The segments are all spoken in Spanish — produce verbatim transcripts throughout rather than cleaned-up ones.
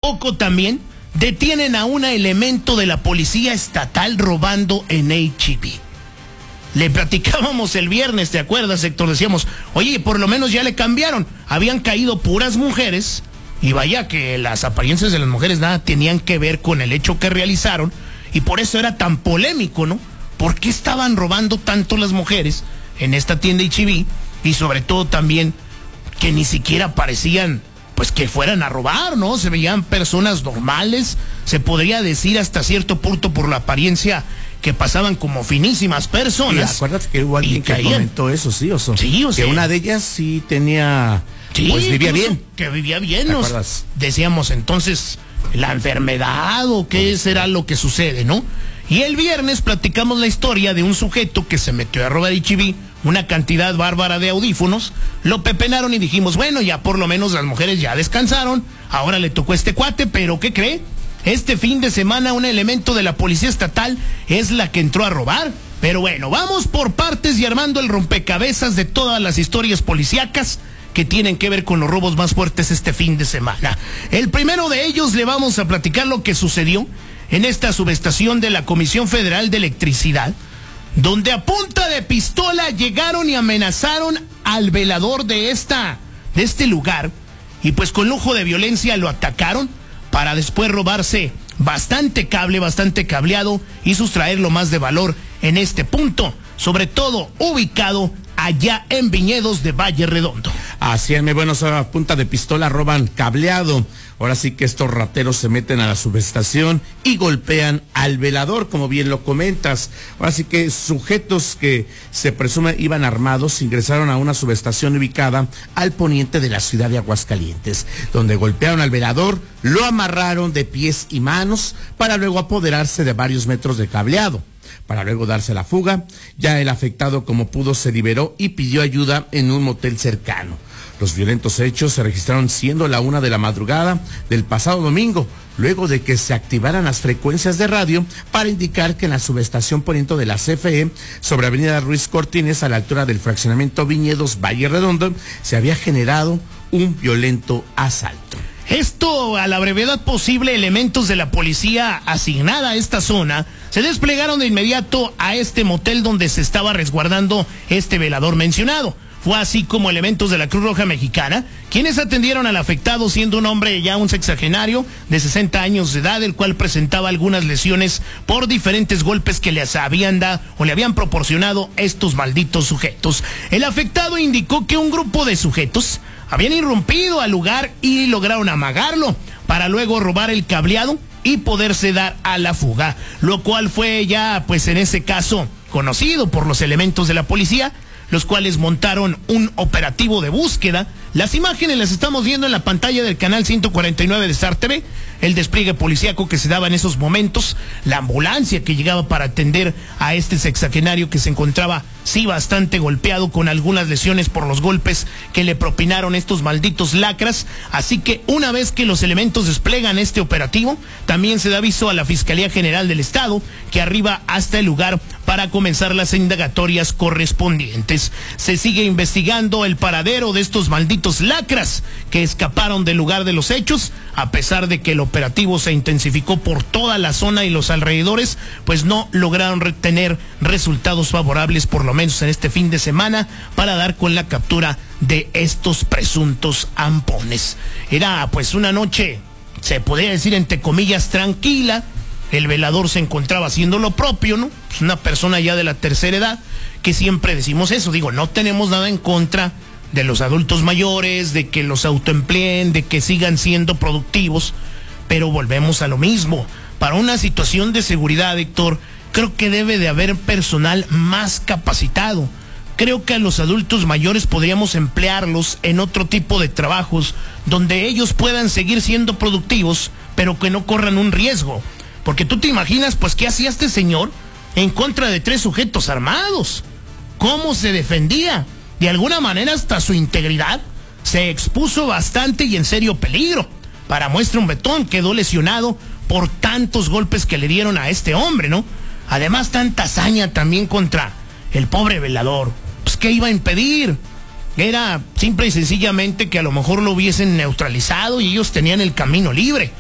poco también detienen a un elemento de la policía estatal robando en H E B. Le platicábamos el viernes, ¿te acuerdas, Héctor? Decíamos, oye, por lo menos ya le cambiaron. Habían caído puras mujeres, y vaya que las apariencias de las mujeres nada tenían que ver con el hecho que realizaron, y por eso era tan polémico, ¿no? ¿Por qué estaban robando tanto las mujeres en esta tienda H E B? Y sobre todo también que ni siquiera parecían, pues, que fueran a robar, ¿no? Se veían personas normales, se podría decir hasta cierto punto por la apariencia que pasaban como finísimas personas. Y acuérdate que hubo alguien que comentó eso, sí, Oso. Sí, o sea, que una de ellas sí tenía, sí, pues vivía bien. Que vivía bien, nos decíamos entonces, la enfermedad o qué será lo que sucede, ¿no? Y el viernes platicamos la historia de un sujeto que se metió a robar H E B, una cantidad bárbara de audífonos, lo pepenaron y dijimos, bueno, ya por lo menos las mujeres ya descansaron, ahora le tocó a este cuate, pero ¿qué cree? Este fin de semana un elemento de la policía estatal es la que entró a robar. Pero bueno, vamos por partes y armando el rompecabezas de todas las historias policíacas que tienen que ver con los robos más fuertes este fin de semana. El primero de ellos le vamos a platicar lo que sucedió en esta subestación de la Comisión Federal de Electricidad, donde a punta de pistola llegaron y amenazaron al velador de esta, de este lugar, y pues con lujo de violencia lo atacaron para después robarse bastante cable, bastante cableado y sustraer lo más de valor en este punto, sobre todo ubicado allá en Viñedos de Valle Redondo. Así es, mi bueno, a punta de pistola roban cableado. Ahora sí que estos rateros se meten a la subestación y golpean al velador, como bien lo comentas. Ahora sí que sujetos que se presume iban armados ingresaron a una subestación ubicada al poniente de la ciudad de Aguascalientes, donde golpearon al velador, lo amarraron de pies y manos para luego apoderarse de varios metros de cableado, para luego darse la fuga. Ya el afectado, como pudo, se liberó y pidió ayuda en un motel cercano. Los violentos hechos se registraron siendo la una de la madrugada del pasado domingo, luego de que se activaran las frecuencias de radio para indicar que en la subestación poniente de la C F E, sobre Avenida Ruiz Cortines, a la altura del fraccionamiento Viñedos Valle Redondo, se había generado un violento asalto. Esto, a la brevedad posible, elementos de la policía asignada a esta zona se desplegaron de inmediato a este motel donde se estaba resguardando este velador mencionado. Fue así como elementos de la Cruz Roja Mexicana quienes atendieron al afectado, siendo un hombre ya un sexagenario de sesenta años de edad, el cual presentaba algunas lesiones por diferentes golpes que les habían dado o le habían proporcionado estos malditos sujetos. El afectado indicó que un grupo de sujetos habían irrumpido al lugar y lograron amagarlo para luego robar el cableado y poderse dar a la fuga, lo cual fue ya, pues en ese caso, conocido por los elementos de la policía, los cuales montaron un operativo de búsqueda. Las imágenes las estamos viendo en la pantalla del canal ciento cuarenta y nueve de Star T V, el despliegue policíaco que se daba en esos momentos, la ambulancia que llegaba para atender a este sexagenario que se encontraba, sí, bastante golpeado, con algunas lesiones por los golpes que le propinaron estos malditos lacras. Así que una vez que los elementos desplegan este operativo, también se da aviso a la Fiscalía General del Estado, que arriba hasta el lugar para comenzar las indagatorias correspondientes. Se sigue investigando el paradero de estos malditos lacras que escaparon del lugar de los hechos. A pesar de que el operativo se intensificó por toda la zona y los alrededores, pues no lograron retener resultados favorables, por lo menos en este fin de semana, para dar con la captura de estos presuntos ampones. Era pues una noche, se podría decir entre comillas, tranquila. El velador se encontraba haciendo lo propio, ¿no? Pues una persona ya de la tercera edad, que siempre decimos eso, digo, no tenemos nada en contra de los adultos mayores, de que los autoempleen, de que sigan siendo productivos, pero volvemos a lo mismo. Para una situación de seguridad, Héctor, creo que debe de haber personal más capacitado. Creo que a los adultos mayores podríamos emplearlos en otro tipo de trabajos donde ellos puedan seguir siendo productivos, pero que no corran un riesgo. Porque tú te imaginas, pues, ¿qué hacía este señor en contra de tres sujetos armados? ¿Cómo se defendía? De alguna manera hasta su integridad se expuso bastante y en serio peligro. Para muestra un betón, quedó lesionado por tantos golpes que le dieron a este hombre, ¿no? Además, tanta hazaña también contra el pobre velador. Pues, ¿qué iba a impedir? Era simple y sencillamente que a lo mejor lo hubiesen neutralizado y ellos tenían el camino libre.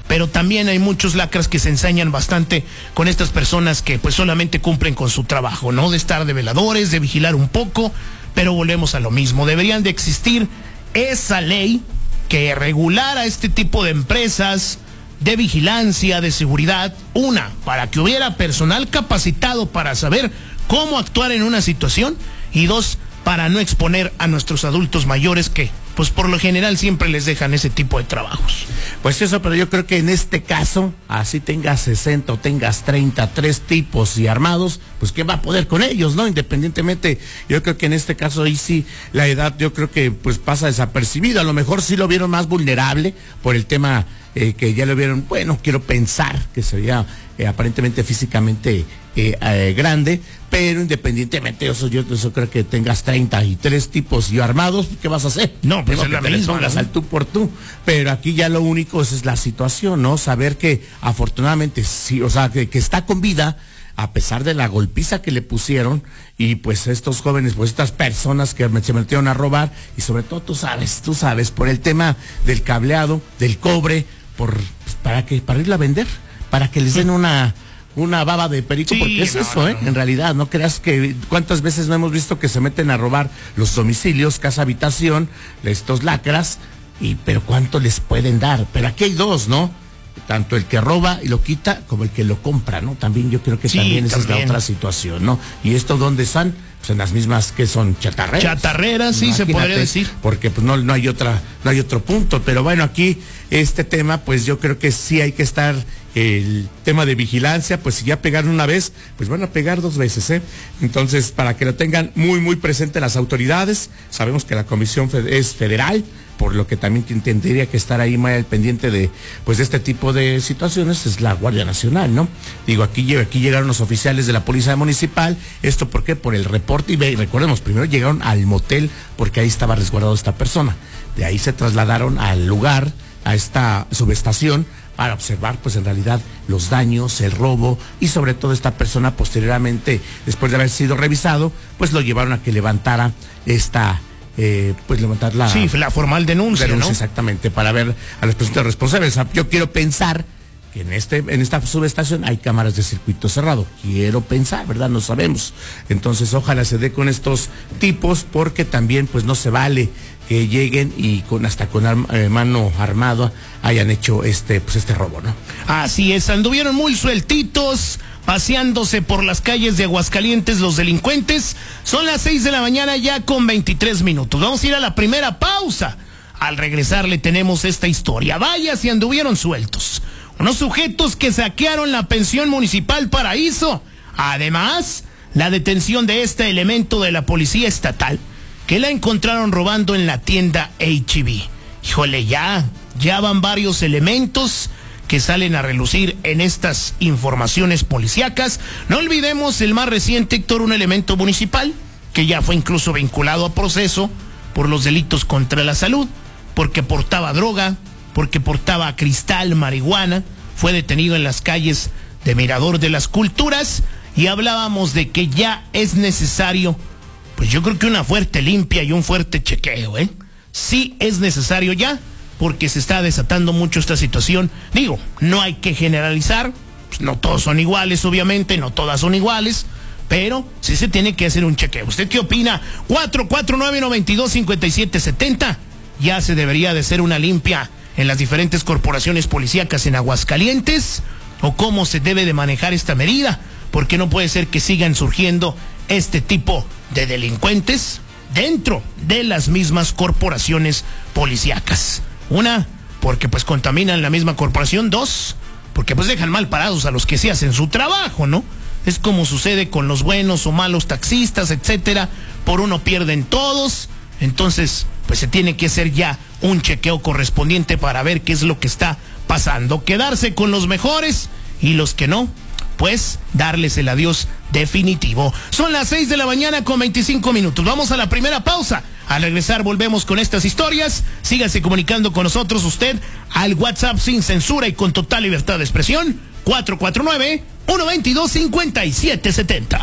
pero también hay muchos lacras que se ensañan bastante con estas personas que pues solamente cumplen con su trabajo, ¿no? De estar de veladores, de vigilar un poco, pero volvemos a lo mismo. Deberían de existir esa ley que regulara este tipo de empresas de vigilancia, de seguridad, una, para que hubiera personal capacitado para saber cómo actuar en una situación, y dos, para no exponer a nuestros adultos mayores que pues por lo general siempre les dejan ese tipo de trabajos. Pues eso, pero yo creo que en este caso, así tengas sesenta o tengas treinta, tres tipos y armados, pues ¿qué va a poder con ellos, no? Independientemente, yo creo que en este caso ahí sí, la edad yo creo que pues pasa desapercibido. A lo mejor sí lo vieron más vulnerable por el tema eh, que ya lo vieron, bueno, quiero pensar que sería eh, aparentemente físicamente eh, eh, grande, pero independientemente de eso, yo eso creo que tengas treinta y tres tipos y armados, ¿qué vas a hacer? No, pues no, es la que misma, te pongas ¿no? al tú por tú, pero aquí ya lo único es, es la situación, ¿no? Saber que afortunadamente sí, o sea, que, que está con vida, a pesar de la golpiza que le pusieron, y pues estos jóvenes, pues estas personas que se metieron a robar, y sobre todo tú sabes, tú sabes, por el tema del cableado, del cobre, por pues, ¿para qué? Para irla a vender, para que les den una una baba de perico, sí, porque es no, eso, no, ¿eh? no. En realidad, no creas que cuántas veces no hemos visto que se meten a robar los domicilios, casa habitación, estos lacras, y pero cuánto les pueden dar. Pero aquí hay dos, ¿no? Tanto el que roba y lo quita como el que lo compra, ¿no? También yo creo que sí, también esa también. es la otra situación, ¿no? Y esto dónde están, pues en las mismas que son chatarreras. Chatarreras, sí, Imagínate, se podría decir. Porque pues no, no hay otra, no hay otro punto. Pero bueno, aquí este tema, pues yo creo que sí hay que estar, el tema de vigilancia, pues si ya pegaron una vez, pues van a pegar dos veces, ¿eh? Entonces, para que lo tengan muy, muy presente las autoridades, sabemos que la comisión fed- es federal, por lo que también quien tendría que estar ahí más al pendiente de pues de este tipo de situaciones es la Guardia Nacional, ¿no? Digo, aquí, aquí llegaron los oficiales de la Policía Municipal, ¿esto por qué? Por el reporte, y ve, recordemos, primero llegaron al motel porque ahí estaba resguardado esta persona, de ahí se trasladaron al lugar, a esta subestación, para observar pues en realidad los daños, el robo, y sobre todo esta persona posteriormente, después de haber sido revisado, pues lo llevaron a que levantara esta... Eh, pues levantar la, Sí, la formal denuncia, denuncia, ¿no? exactamente, para ver a los presuntos responsables. O sea, yo quiero pensar que en este en esta subestación hay cámaras de circuito cerrado. Quiero pensar, ¿verdad? No sabemos. Entonces, ojalá se dé con estos tipos, porque también pues no se vale que lleguen y con hasta con arma, eh, mano armada hayan hecho este pues este robo, ¿no? Así es, anduvieron muy sueltitos, paseándose por las calles de Aguascalientes los delincuentes. Son las seis de la mañana ya con veintitrés minutos. Vamos a ir a la primera pausa. Al regresar le tenemos esta historia. Vaya si anduvieron sueltos. Unos sujetos que saquearon la pensión municipal Paraíso. Además, la detención de este elemento de la policía estatal, que la encontraron robando en la tienda H E B. Híjole, ya, ya van varios elementos que salen a relucir en estas informaciones policíacas. No olvidemos el más reciente, Héctor, un elemento municipal que ya fue incluso vinculado a proceso por los delitos contra la salud, porque portaba droga, porque portaba cristal, marihuana, fue detenido en las calles de Mirador de las Culturas, y hablábamos de que ya es necesario, pues yo creo que una fuerte limpia y un fuerte chequeo, ¿eh? Sí es necesario ya, porque se está desatando mucho esta situación. Digo, no hay que generalizar, pues no todos son iguales, obviamente, no todas son iguales, pero sí se tiene que hacer un chequeo. ¿Usted qué opina? cuatro cuatro nueve, nueve dos, cinco siete siete cero. Ya se debería de hacer una limpia en las diferentes corporaciones policíacas en Aguascalientes, o cómo se debe de manejar esta medida, porque no puede ser que sigan surgiendo este tipo de delincuentes dentro de las mismas corporaciones policíacas. Una, porque pues contaminan la misma corporación. Dos, porque pues dejan mal parados a los que sí hacen su trabajo, ¿no? Es como sucede con los buenos o malos taxistas, etcétera. Por uno pierden todos. Entonces, pues se tiene que hacer ya un chequeo correspondiente para ver qué es lo que está pasando. Quedarse con los mejores, y los que no, pues darles el adiós definitivo. Son las seis de la mañana con veinticinco minutos. Vamos a la primera pausa. Al regresar volvemos con estas historias. Sígase comunicando con nosotros usted al WhatsApp sin censura y con total libertad de expresión. cuatro cuatro nueve, uno dos dos, cinco siete siete cero.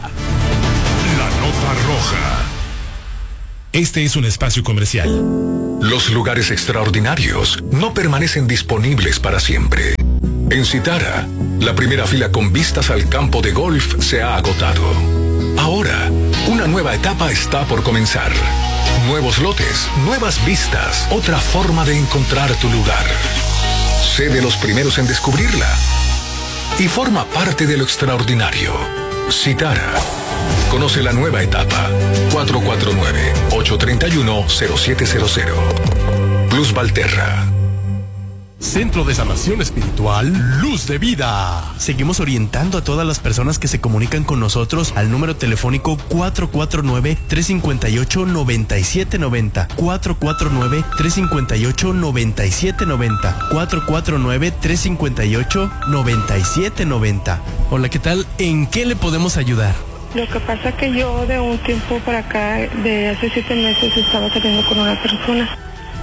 La nota roja. Este es un espacio comercial. Los lugares extraordinarios no permanecen disponibles para siempre. En Citara, la primera fila con vistas al campo de golf se ha agotado. Ahora, una nueva etapa está por comenzar. Nuevos lotes, nuevas vistas, otra forma de encontrar tu lugar. Sé de los primeros en descubrirla y forma parte de lo extraordinario. Citara. Conoce la nueva etapa. cuatro cuatro nueve, ocho tres uno, cero siete cero cero. Plus Valterra. Centro de Sanación Espiritual, Luz de Vida. Seguimos orientando a todas las personas que se comunican con nosotros al número telefónico cuatro cuatro nueve, tres cinco ocho, nueve siete nueve cero. cuatro cuatro nueve, tres cinco ocho, nueve siete nueve cero. cuatro cuatro nueve, tres cinco ocho, nueve siete nueve cero. Hola, ¿qué tal? ¿En qué le podemos ayudar? Lo que pasa es que yo de un tiempo para acá, de hace siete meses, estaba saliendo con una persona.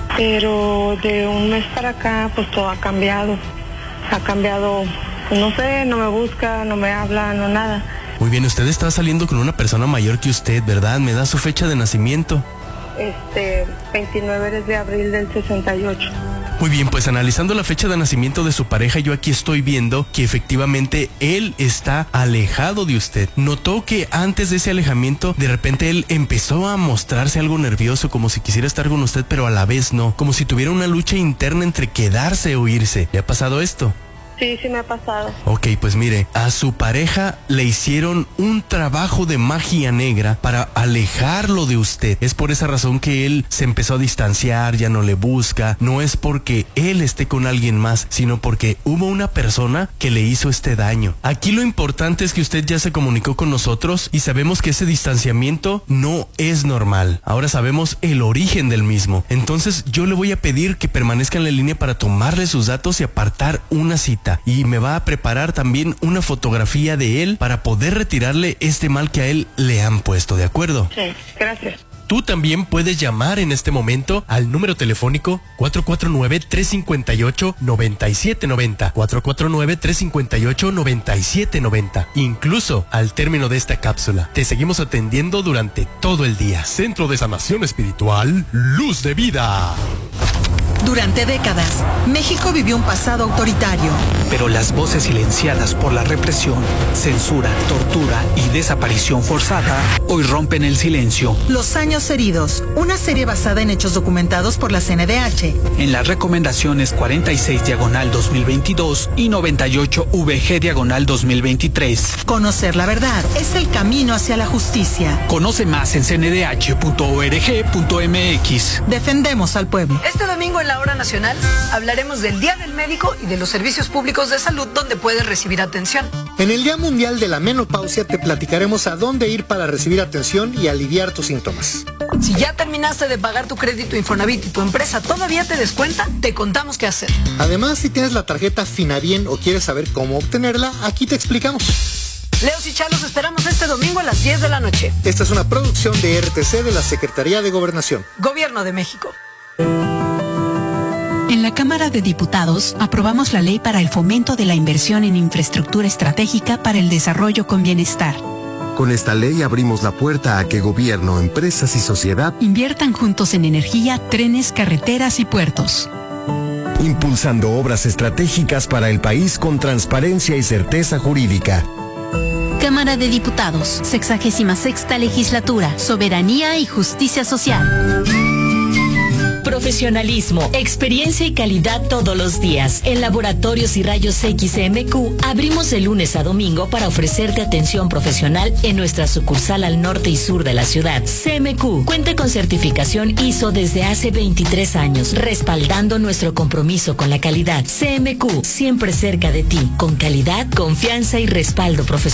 Pero de un mes para acá, pues todo ha cambiado. Ha cambiado, pues no sé, no me busca, no me habla, no nada. Muy bien, usted está saliendo con una persona mayor que usted, ¿verdad? ¿Me da su fecha de nacimiento? Este, veintinueve de abril del sesenta y ocho. Muy bien, pues analizando la fecha de nacimiento de su pareja, yo aquí estoy viendo que efectivamente él está alejado de usted. Notó que antes de ese alejamiento, de repente él empezó a mostrarse algo nervioso, como si quisiera estar con usted, pero a la vez no, como si tuviera una lucha interna entre quedarse o irse. ¿Le ha pasado esto? Sí, sí me ha pasado. Ok, pues mire, a su pareja le hicieron un trabajo de magia negra para alejarlo de usted. Es por esa razón que él se empezó a distanciar, ya no le busca. No es porque él esté con alguien más, sino porque hubo una persona que le hizo este daño. Aquí lo importante es que usted ya se comunicó con nosotros y sabemos que ese distanciamiento no es normal. Ahora sabemos el origen del mismo. Entonces yo le voy a pedir que permanezca en la línea para tomarle sus datos y apartar una cita. Y me va a preparar también una fotografía de él para poder retirarle este mal que a él le han puesto, ¿de acuerdo? Sí, gracias. Tú también puedes llamar en este momento al número telefónico cuatro cuatro nueve, tres cinco ocho, nueve siete nueve cero. cuatro cuatro nueve, tres cinco ocho, nueve siete nueve cero. Incluso al término de esta cápsula, te seguimos atendiendo durante todo el día. Centro de Sanación Espiritual, Luz de Vida. Durante décadas, México vivió un pasado autoritario. Pero las voces silenciadas por la represión, censura, tortura y desaparición forzada hoy rompen el silencio. Los años heridos, una serie basada en hechos documentados por la C N D H. En las recomendaciones cuarenta y seis diagonal dos mil veintidós y noventa y ocho V G diagonal dos mil veintitrés. Conocer la verdad es el camino hacia la justicia. Conoce más en c n d h punto org punto m x. Defendemos al pueblo. Este domingo en la Hora Nacional hablaremos del Día del Médico y de los servicios públicos de salud donde puedes recibir atención. En el Día Mundial de la Menopausia te platicaremos a dónde ir para recibir atención y aliviar tus síntomas. Si ya terminaste de pagar tu crédito Infonavit y tu empresa todavía te descuenta, te contamos qué hacer. Además, si tienes la tarjeta Finabien o quieres saber cómo obtenerla, aquí te explicamos. Leos y Chalos esperamos este domingo a las diez de la noche. Esta es una producción de R T C de la Secretaría de Gobernación. Gobierno de México. En la Cámara de Diputados aprobamos la ley para el fomento de la inversión en infraestructura estratégica para el desarrollo con bienestar. Con esta ley abrimos la puerta a que gobierno, empresas y sociedad inviertan juntos en energía, trenes, carreteras y puertos. Impulsando obras estratégicas para el país con transparencia y certeza jurídica. Cámara de Diputados, sexagésima sexta legislatura, soberanía y justicia social. Profesionalismo, experiencia y calidad todos los días. En Laboratorios y Rayos X C M Q abrimos de lunes a domingo para ofrecerte atención profesional en nuestra sucursal al norte y sur de la ciudad. C M Q cuenta con certificación I S O desde hace veintitrés años, respaldando nuestro compromiso con la calidad. C M Q, siempre cerca de ti, con calidad, confianza y respaldo profesional.